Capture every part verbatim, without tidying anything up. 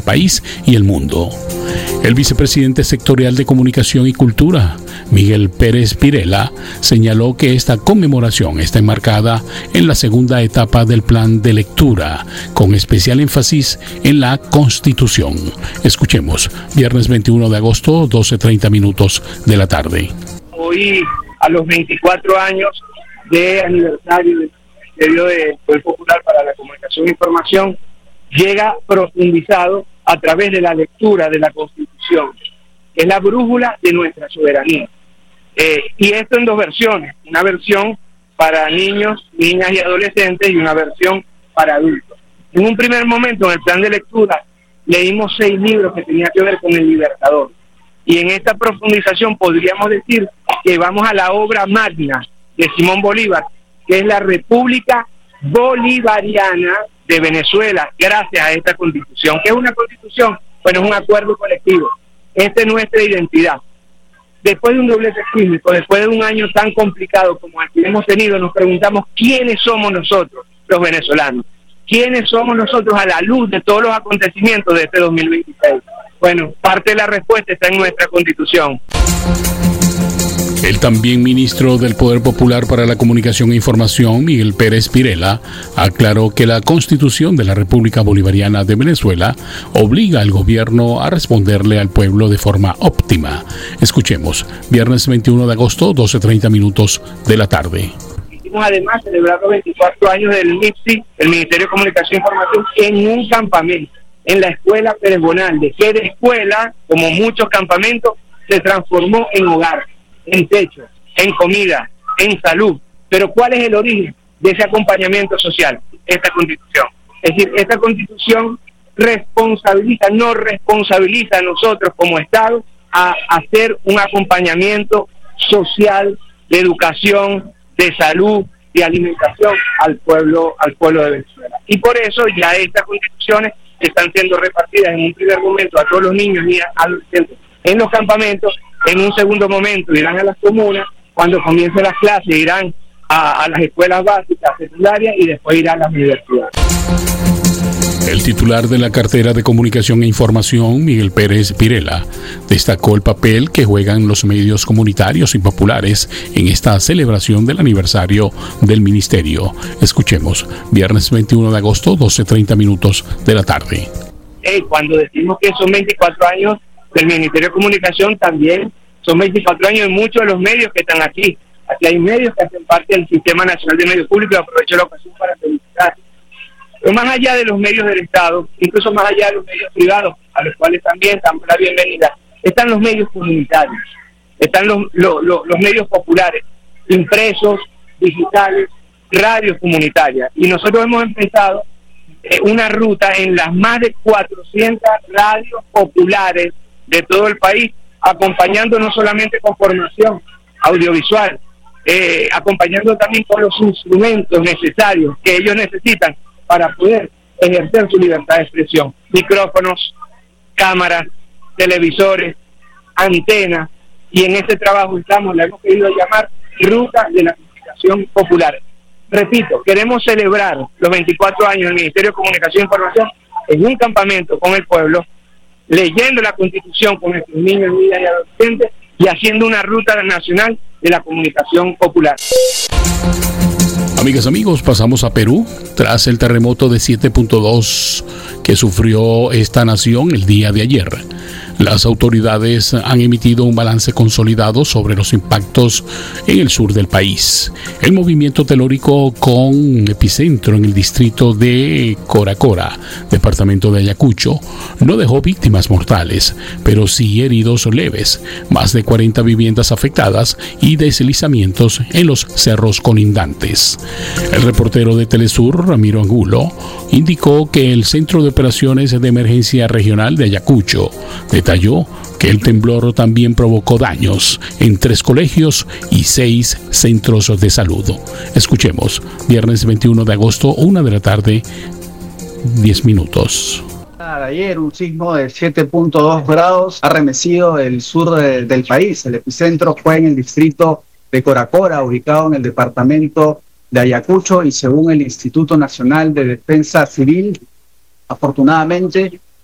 país y el mundo. El vicepresidente sectorial de Comunicación y Cultura, Miguel Pérez Pirela, señaló que esta conmemoración está enmarcada en la segunda etapa del plan de lectura, con especial énfasis en la Constitución. Escuchemos, viernes veintiuno de agosto, doce treinta minutos de la tarde. Hoy, a los veinticuatro años de aniversario del Ministerio de Poder Popular para la Comunicación e Información, llega profundizado a través de la lectura de la Constitución, que es la brújula de nuestra soberanía. Eh, y esto en dos versiones, una versión para niños, niñas y adolescentes y una versión para adultos. En un primer momento, en el plan de lectura, leímos seis libros que tenían que ver con el Libertador. Y en esta profundización podríamos decir que vamos a la obra magna de Simón Bolívar, que es la República Bolivariana de Venezuela, gracias a esta Constitución. ¿Qué es una Constitución? Bueno, es un acuerdo colectivo. Esta es nuestra identidad. Después de un doblete sísmico, después de un año tan complicado como el que hemos tenido, nos preguntamos quiénes somos nosotros, los venezolanos. ¿Quiénes somos nosotros a la luz de todos los acontecimientos de este dos mil veintiséis? Bueno, parte de la respuesta está en nuestra Constitución. El también ministro del Poder Popular para la Comunicación e Información, Miguel Pérez Pirela, aclaró que la Constitución de la República Bolivariana de Venezuela obliga al gobierno a responderle al pueblo de forma óptima. Escuchemos, viernes veintiuno de agosto, doce treinta minutos de la tarde. Hicimos además celebrar los veinticuatro años del M I P S I, el Ministerio de Comunicación e Información, en un campamento, en la Escuela Pérez Bonalde, que de escuela, como muchos campamentos, se transformó en hogar, en techo, en comida, en salud. Pero ¿cuál es el origen de ese acompañamiento social? Esta Constitución. Es decir, esta Constitución responsabiliza, nos responsabiliza a nosotros como Estado a hacer un acompañamiento social, de educación, de salud, de alimentación al pueblo, al pueblo de Venezuela. Y por eso ya estas constituciones están siendo repartidas en un primer momento a todos los niños y adolescentes en los campamentos. En un segundo momento irán a las comunas, cuando comiencen las clases irán a, a las escuelas básicas, secundarias y después irán a las universidades. El titular de la cartera de Comunicación e Información, Miguel Pérez Pirela, destacó el papel que juegan los medios comunitarios y populares en esta celebración del aniversario del ministerio. Escuchemos, viernes veintiuno de agosto, doce treinta minutos de la tarde. Hey, cuando decimos que son veinticuatro años del Ministerio de Comunicación, también son veinticuatro años de muchos de los medios que están aquí. Aquí hay medios que hacen parte del Sistema Nacional de Medios Públicos, y aprovecho la ocasión para felicitar. Pero más allá de los medios del Estado, incluso más allá de los medios privados, a los cuales también damos la bienvenida, están los medios comunitarios, están los, los, los, los medios populares, impresos, digitales, radios comunitarias. Y nosotros hemos empezado eh, una ruta en las más de cuatrocientas radios populares de todo el país, acompañando no solamente con formación audiovisual, eh, acompañando también con los instrumentos necesarios que ellos necesitan para poder ejercer su libertad de expresión. Micrófonos, cámaras, televisores, antenas, y en ese trabajo estamos, la hemos querido llamar Ruta de la Comunicación Popular. Repito, queremos celebrar los veinticuatro años del Ministerio de Comunicación e Información en un campamento con el pueblo, leyendo la Constitución con nuestros niños, niñas y adolescentes y haciendo una ruta nacional de la comunicación popular. Amigas, amigos, pasamos a Perú. Tras el terremoto de siete punto dos que sufrió esta nación el día de ayer, las autoridades han emitido un balance consolidado sobre los impactos en el sur del país. El movimiento telúrico con epicentro en el distrito de Coracora, departamento de Ayacucho, no dejó víctimas mortales, pero sí heridos leves, más de cuarenta viviendas afectadas y deslizamientos en los cerros colindantes. El reportero de Telesur, Ramiro Angulo, indicó que el Centro de Operaciones de Emergencia Regional de Ayacucho detalló que el temblor también provocó daños en tres colegios y seis centros de salud. Escuchemos, viernes veintiuno de agosto, una de la tarde, diez minutos. Ayer un sismo de siete punto dos grados ha remecido el sur de, del país. El epicentro fue en el distrito de Coracora, ubicado en el departamento de Ayacucho, y según el Instituto Nacional de Defensa Civil, afortunadamente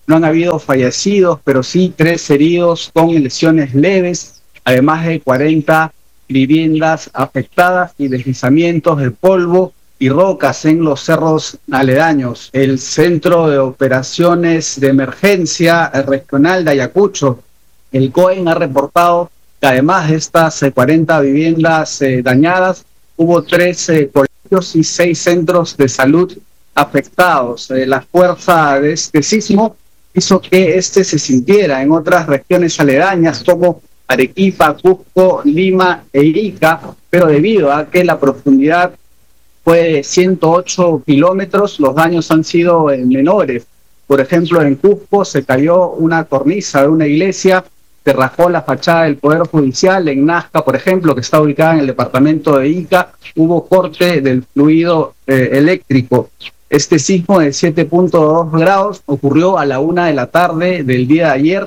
No han habido fallecidos, pero sí tres heridos con lesiones leves, además de cuarenta viviendas afectadas y deslizamientos de polvo y rocas en los cerros aledaños. El Centro de Operaciones de Emergencia Regional de Ayacucho, el COEN, ha reportado que además de estas eh, cuarenta viviendas eh, dañadas, hubo tres eh, colegios y seis centros de salud afectados. Eh, la fuerza de este sismo hizo que este se sintiera en otras regiones aledañas como Arequipa, Cusco, Lima e Ica, pero debido a que la profundidad fue de ciento ocho kilómetros, los daños han sido eh, menores. Por ejemplo, en Cusco se cayó una cornisa de una iglesia, se rajó la fachada del Poder Judicial. En Nazca, por ejemplo, que está ubicada en el departamento de Ica, hubo corte del fluido eh, eléctrico. Este sismo de siete punto dos grados ocurrió a la una de la tarde del día de ayer.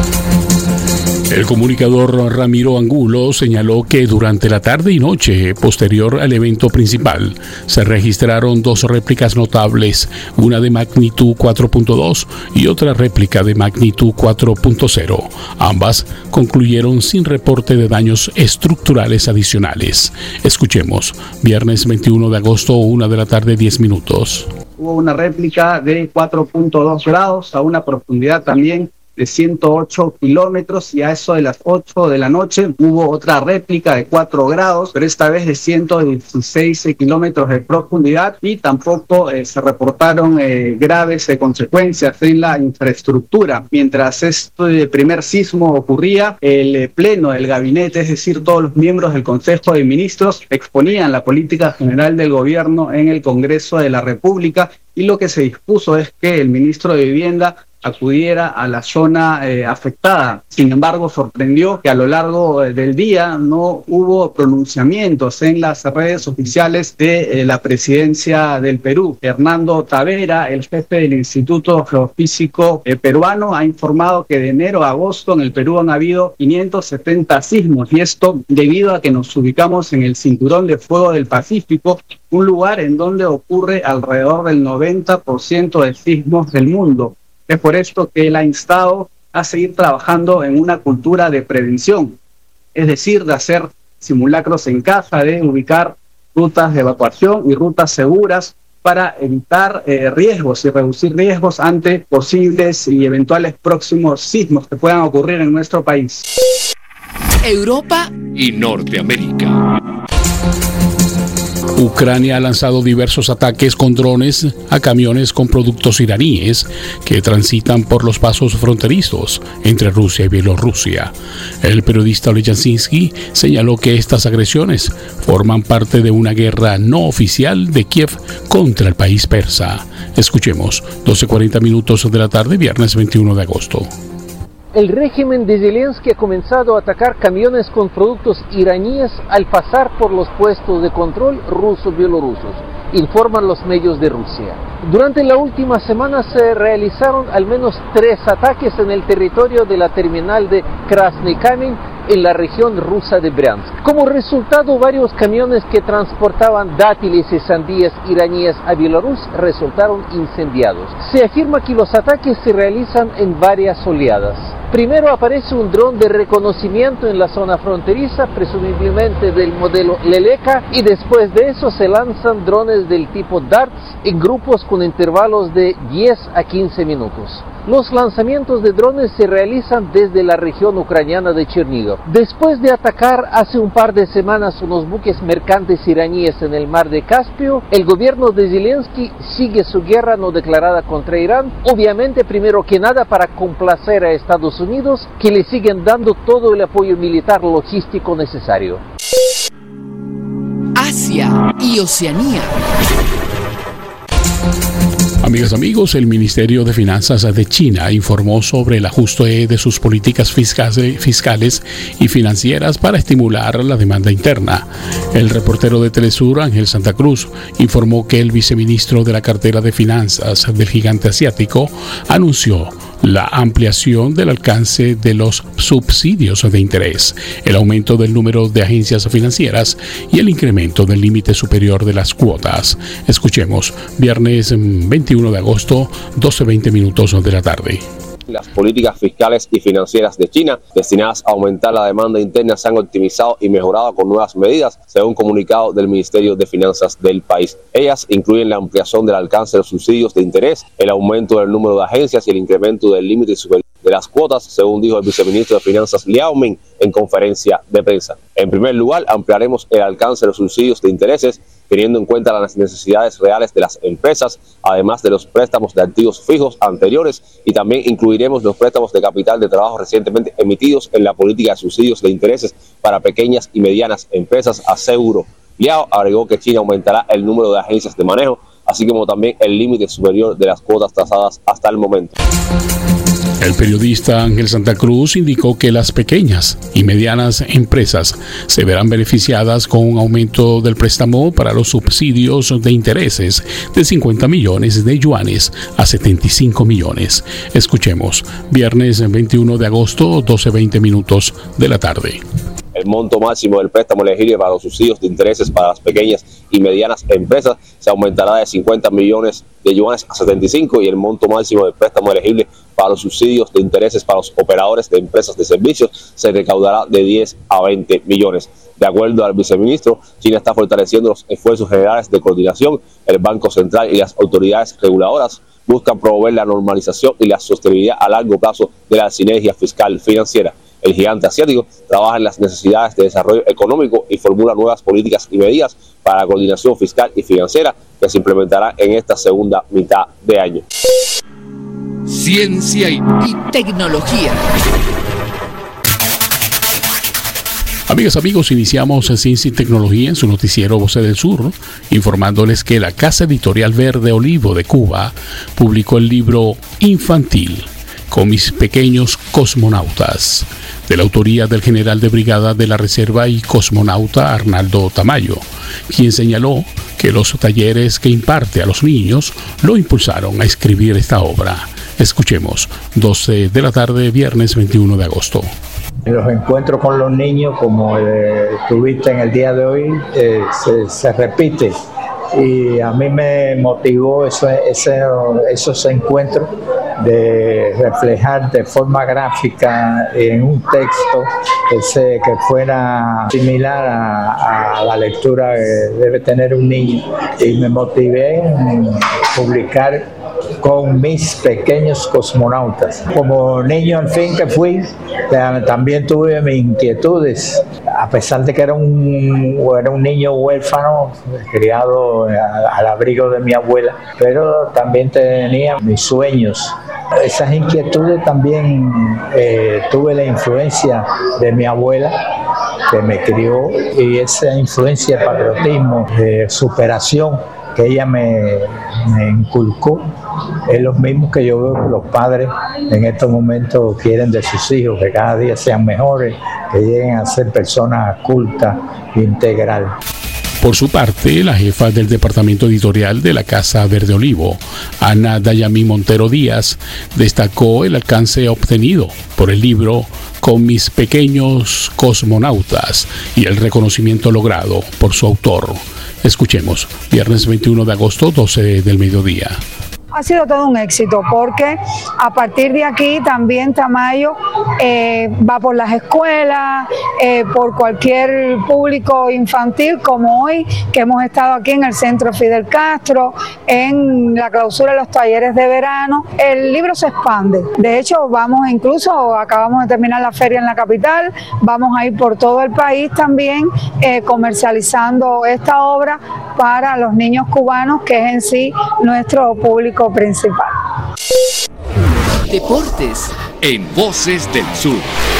El comunicador Ramiro Angulo señaló que durante la tarde y noche posterior al evento principal se registraron dos réplicas notables, una de magnitud cuatro punto dos y otra réplica de magnitud cuatro punto cero. Ambas concluyeron sin reporte de daños estructurales adicionales. Escuchemos, viernes veintiuno de agosto, una de la tarde, diez minutos. Hubo una réplica de cuatro punto dos grados a una profundidad también de ciento ocho kilómetros, y a eso de las ocho de la noche hubo otra réplica de cuatro grados, pero esta vez de ciento dieciséis kilómetros de profundidad, y tampoco eh, se reportaron eh, graves eh, consecuencias en la infraestructura. Mientras este primer sismo ocurría, el eh, pleno del gabinete, es decir, todos los miembros del Consejo de Ministros, exponían la política general del gobierno en el Congreso de la República, y lo que se dispuso es que el ministro de Vivienda acudiera a la zona eh, afectada. Sin embargo, sorprendió que a lo largo eh, del día no hubo pronunciamientos en las redes oficiales de eh, la presidencia del Perú. Hernando Tavera, el jefe del Instituto Geofísico eh, peruano, ha informado que de enero a agosto en el Perú han habido quinientos setenta sismos, y esto debido a que nos ubicamos en el cinturón de fuego del Pacífico, un lugar en donde ocurre alrededor del noventa por ciento de sismos del mundo. Es por esto que él ha instado a seguir trabajando en una cultura de prevención, es decir, de hacer simulacros en casa, de ubicar rutas de evacuación y rutas seguras para evitar eh, riesgos y reducir riesgos ante posibles y eventuales próximos sismos que puedan ocurrir en nuestro país. Europa y Norteamérica. Ucrania ha lanzado diversos ataques con drones a camiones con productos iraníes que transitan por los pasos fronterizos entre Rusia y Bielorrusia. El periodista Oleg Yasinski señaló que estas agresiones forman parte de una guerra no oficial de Kiev contra el país persa. Escuchemos, doce cuarenta minutos de la tarde, viernes veintiuno de agosto. El régimen de Zelensky ha comenzado a atacar camiones con productos iraníes al pasar por los puestos de control ruso-bielorrusos, informan los medios de Rusia. Durante la última semana se realizaron al menos tres ataques en el territorio de la terminal de Krasny Kamen en la región rusa de Bryansk. Como resultado, varios camiones que transportaban dátiles y sandías iraníes a Bielorruсь resultaron incendiados. Se afirma que los ataques se realizan en varias oleadas. Primero aparece un dron de reconocimiento en la zona fronteriza, presumiblemente del modelo Leleka, y después de eso se lanzan drones del tipo Darts en grupos con intervalos de diez a quince minutos. Los lanzamientos de drones se realizan desde la región ucraniana de Chernígov. Después de atacar hace un par de semanas unos buques mercantes iraníes en el mar de Caspio, el gobierno de Zelensky sigue su guerra no declarada contra Irán, obviamente primero que nada para complacer a Estados Unidos, que le siguen dando todo el apoyo militar logístico necesario. Asia y Oceanía. Amigas, amigos, el Ministerio de Finanzas de China informó sobre el ajuste de sus políticas fiscales y financieras para estimular la demanda interna. El reportero de Telesur, Ángel Santa Cruz, informó que el viceministro de la cartera de finanzas del gigante asiático anunció la ampliación del alcance de los subsidios de interés, el aumento del número de agencias financieras y el incremento del límite superior de las cuotas. Escuchemos, viernes veintiuno de agosto, doce veinte minutos de la tarde. Las políticas fiscales y financieras de China destinadas a aumentar la demanda interna se han optimizado y mejorado con nuevas medidas, según comunicado del Ministerio de Finanzas del país. Ellas incluyen la ampliación del alcance de los subsidios de interés, el aumento del número de agencias y el incremento del límite superior de las cuotas, según dijo el viceministro de Finanzas Liao Ming en conferencia de prensa. En primer lugar, ampliaremos el alcance de los subsidios de intereses, teniendo en cuenta las necesidades reales de las empresas, además de los préstamos de activos fijos anteriores, y también incluiremos los préstamos de capital de trabajo recientemente emitidos en la política de subsidios de intereses para pequeñas y medianas empresas, aseguró. Liao agregó que China aumentará el número de agencias de manejo, así como también el límite superior de las cuotas tasadas hasta el momento. El periodista Ángel Santa Cruz indicó que las pequeñas y medianas empresas se verán beneficiadas con un aumento del préstamo para los subsidios de intereses de cincuenta millones de yuanes a setenta y cinco millones. Escuchemos, viernes veintiuno de agosto, doce veinte minutos de la tarde. El monto máximo del préstamo elegible para los subsidios de intereses para las pequeñas y medianas empresas se aumentará de cincuenta millones de yuanes a setenta y cinco, y el monto máximo del préstamo elegible para los subsidios de intereses para los operadores de empresas de servicios se recaudará de diez a veinte millones. De acuerdo al viceministro, China está fortaleciendo los esfuerzos generales de coordinación. El Banco Central y las autoridades reguladoras buscan promover la normalización y la sostenibilidad a largo plazo de la sinergia fiscal financiera. El gigante asiático trabaja en las necesidades de desarrollo económico y formula nuevas políticas y medidas para la coordinación fiscal y financiera que se implementará en esta segunda mitad de año. Ciencia y, y tecnología. Amigas, amigos, iniciamos Ciencia y Tecnología en su noticiero Voces del Sur, informándoles que la Casa Editorial Verde Olivo de Cuba publicó el libro infantil Con mis pequeños cosmonautas, de la autoría del general de brigada de la Reserva y cosmonauta Arnaldo Tamayo, quien señaló que los talleres que imparte a los niños lo impulsaron a escribir esta obra. Escuchemos, doce de la tarde, viernes veintiuno de agosto. Los encuentros con los niños, como eh, tuviste en el día de hoy, eh, se, se repite. Y a mí me motivó eso, ese, esos encuentros de reflejar de forma gráfica en un texto ese, que fuera similar a, a la lectura que debe tener un niño. Y me motivé en publicar Con mis pequeños cosmonautas. Como niño, en fin, que fui, también tuve mis inquietudes, a pesar de que era un, era un niño huérfano, criado al abrigo de mi abuela, pero también tenía mis sueños. Esas inquietudes también eh, tuve la influencia de mi abuela, que me crió, y esa influencia de patriotismo, de superación que ella me, me inculcó, es lo mismo que yo veo que los padres en estos momentos quieren de sus hijos, que cada día sean mejores, que lleguen a ser personas cultas, integral. Por su parte, la jefa del departamento editorial de la Casa Verde Olivo, Ana Dayamí Montero Díaz, destacó el alcance obtenido por el libro Con mis pequeños cosmonautas y el reconocimiento logrado por su autor. Escuchemos, viernes veintiuno de agosto, doce del mediodía. Ha sido todo un éxito porque a partir de aquí también Tamayo eh, va por las escuelas, eh, por cualquier público infantil, como hoy que hemos estado aquí en el Centro Fidel Castro, en la clausura de los talleres de verano. El libro se expande. De hecho, vamos incluso, acabamos de terminar la feria en la capital, vamos a ir por todo el país también eh, comercializando esta obra para los niños cubanos, que es en sí nuestro público principal. Deportes en Voces del Sur.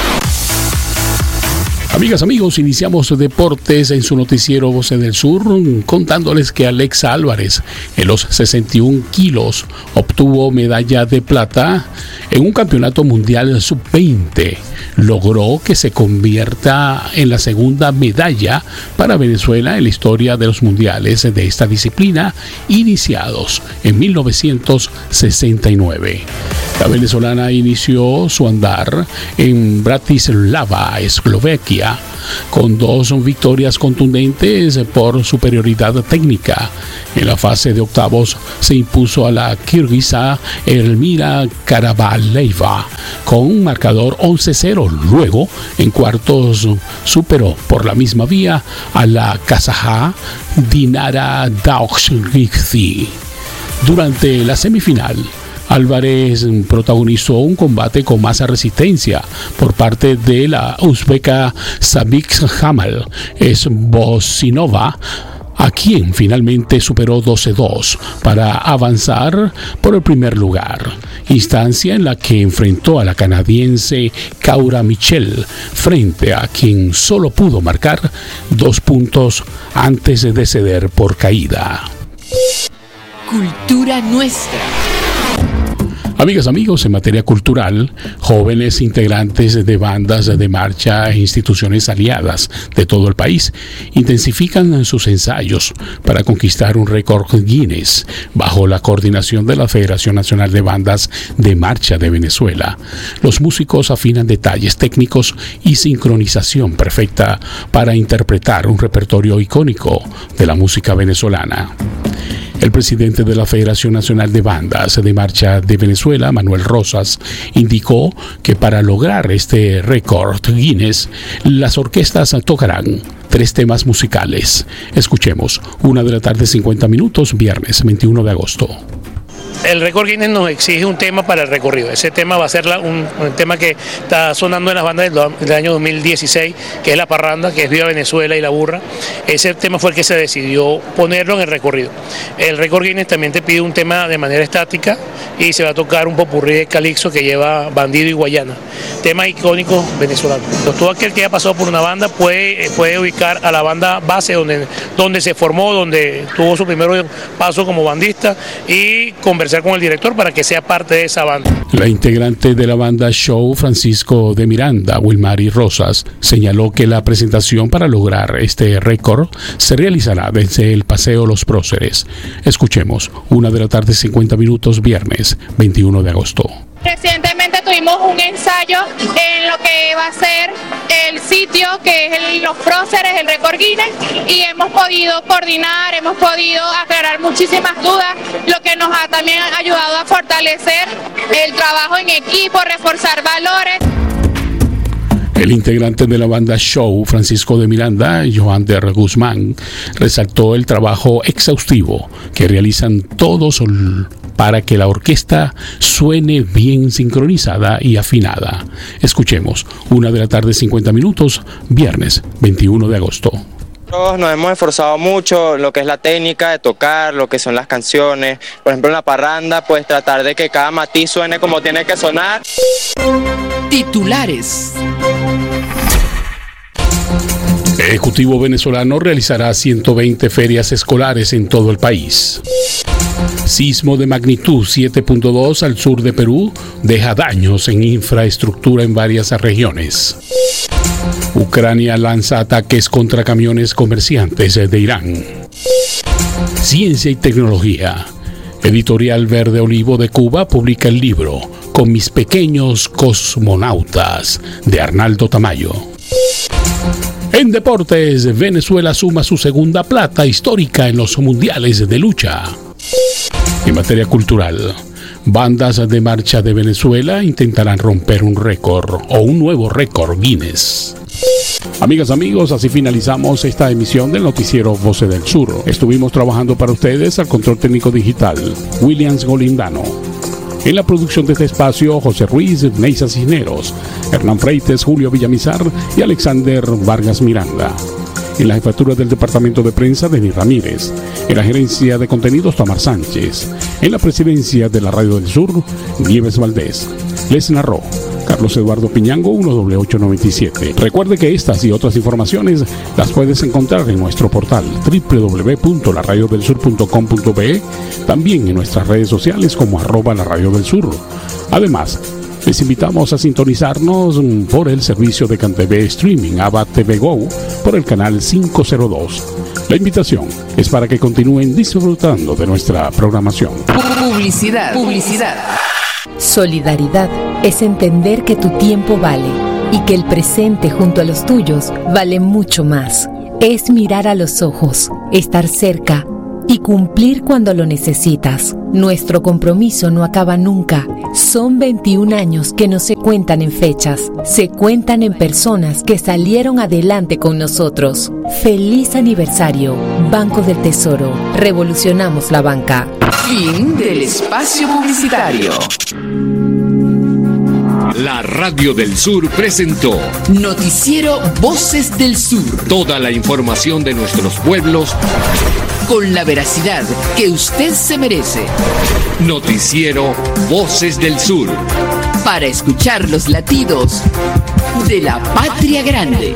Amigas, amigos, iniciamos Deportes en su noticiero Voces del Sur, contándoles que Alexa Álvarez, en los sesenta y un kilos, obtuvo medalla de plata en un campeonato mundial sub veinte logró que se convierta en la segunda medalla para Venezuela en la historia de los mundiales de esta disciplina, iniciados en mil novecientos sesenta y nueve. La venezolana inició su andar en Bratislava, Eslovaquia, con dos victorias contundentes por superioridad técnica. En la fase de octavos se impuso a la kirguisa Elmira Karabaleva con un marcador once cero. Luego, en cuartos, superó por la misma vía a la kazaja Dinara Daokhzhigzi. Durante la semifinal, Álvarez protagonizó un combate con más resistencia por parte de la uzbeka Sabik Jamal Esbosinova, a quien finalmente superó doce dos para avanzar por el primer lugar, instancia en la que enfrentó a la canadiense Kaura Michel, frente a quien solo pudo marcar dos puntos antes de ceder por caída. Cultura nuestra. Amigas, amigos, en materia cultural, jóvenes integrantes de bandas de marcha e instituciones aliadas de todo el país intensifican sus ensayos para conquistar un récord Guinness bajo la coordinación de la Federación Nacional de Bandas de Marcha de Venezuela. Los músicos afinan detalles técnicos y sincronización perfecta para interpretar un repertorio icónico de la música venezolana. El presidente de la Federación Nacional de Bandas de Marcha de Venezuela, Manuel Rosas, indicó que para lograr este récord Guinness, las orquestas tocarán tres temas musicales. Escuchemos, una de la tarde, cincuenta minutos, viernes veintiuno de agosto. El récord Guinness nos exige un tema para el recorrido. Ese tema va a ser la, un, un tema que está sonando en las bandas del, del año dos mil dieciséis, que es La Parranda, que es Viva Venezuela y La Burra. Ese tema fue el que se decidió ponerlo en el recorrido. El récord Guinness también te pide un tema de manera estática y se va a tocar un popurrí de calixto que lleva Bandido y Guayana, tema icónico venezolano. Todo aquel que haya pasado por una banda puede, puede ubicar a la banda base donde, donde se formó, donde tuvo su primer paso como bandista, y conversar con el director para que sea parte de esa banda. La integrante de la banda Show, Francisco de Miranda, Wilmary Rosas, señaló que la presentación para lograr este récord se realizará desde el Paseo Los Próceres. Escuchemos, una de la tarde, cincuenta minutos, viernes veintiuno de agosto. Recientemente tuvimos un ensayo en lo que va a ser el sitio, que es el, los próceres, el récord Guinness, y hemos podido coordinar, hemos podido aclarar muchísimas dudas, lo que nos ha también ayudado a fortalecer el trabajo en equipo, reforzar valores. El integrante de la banda Show, Francisco de Miranda, Joander Guzmán, resaltó el trabajo exhaustivo que realizan todos para que la orquesta suene bien sincronizada y afinada. Escuchemos, una de la tarde, cincuenta minutos, viernes veintiuno de agosto. Nos hemos esforzado mucho en lo que es la técnica de tocar, lo que son las canciones. Por ejemplo, en La Parranda, pues tratar de que cada matiz suene como tiene que sonar. Titulares. El Ejecutivo venezolano realizará ciento veinte ferias escolares en todo el país. Sismo de magnitud siete punto dos al sur de Perú deja daños en infraestructura en varias regiones. Ucrania lanza ataques contra camiones comerciantes de Irán. Ciencia y tecnología. Editorial Verde Olivo de Cuba publica el libro Con mis pequeños cosmonautas, de Arnaldo Tamayo. En deportes, Venezuela suma su segunda plata histórica en los mundiales de lucha. En materia cultural, bandas de marcha de Venezuela intentarán romper un récord o un nuevo récord Guinness. Amigas, amigos, así finalizamos esta emisión del noticiero Voces del Sur. Estuvimos trabajando para ustedes al control técnico digital, Williams Golindano. En la producción de este espacio, José Ruiz, Neisa Cisneros, Hernán Freites, Julio Villamizar y Alexander Vargas Miranda. En la jefatura del departamento de prensa, Denis Ramírez. En la gerencia de contenidos, Tamar Sánchez. En la presidencia de la Radio del Sur, Nieves Valdés. Les narró Carlos Eduardo Piñango, uno doble ocho noventa y siete. Recuerde que estas y otras informaciones las puedes encontrar en nuestro portal doble u doble u doble u punto la radio del sur punto com punto be, también en nuestras redes sociales como arroba la radio del sur. Además, Les invitamos a sintonizarnos por el servicio de CanTV Streaming Ava T V Go por el canal quinientos dos. La invitación es para que continúen disfrutando de nuestra programación. Publicidad, publicidad. Solidaridad es entender que tu tiempo vale y que el presente junto a los tuyos vale mucho más. Es mirar a los ojos, estar cerca y cumplir cuando lo necesitas. Nuestro compromiso no acaba nunca. Son veintiún años que no se cuentan en fechas, se cuentan en personas que salieron adelante con nosotros. ¡Feliz aniversario! Banco del Tesoro. Revolucionamos la banca. Fin del espacio publicitario. La Radio del Sur presentó Noticiero Voces del Sur. Toda la información de nuestros pueblos con la veracidad que usted se merece. Noticiero Voces del Sur. Para escuchar los latidos de la patria grande.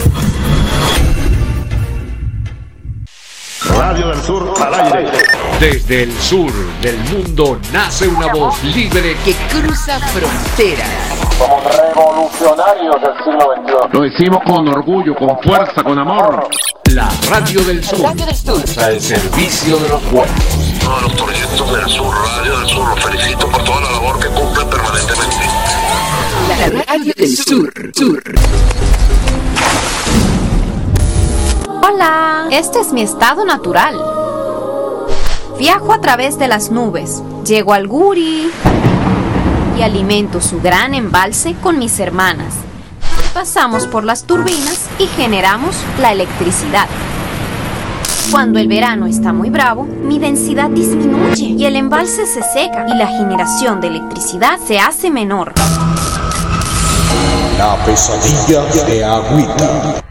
Radio del Sur al aire. Desde el sur del mundo nace una voz libre que cruza fronteras. Somos revolucionarios del siglo veintiuno. Lo decimos con orgullo, con fuerza, con amor. La Radio del Sur. Radio del Sur. Al servicio de los pueblos. Todos los proyectos del Sur, Radio del Sur, los felicito por toda la labor que cumplen permanentemente. La Radio del Sur. Sur. Hola, este es mi estado natural. Viajo a través de las nubes, llego al Guri y alimento su gran embalse con mis hermanas. Pasamos por las turbinas y generamos la electricidad. Cuando el verano está muy bravo, mi densidad disminuye y el embalse se seca y la generación de electricidad se hace menor. La pesadilla de Agüita.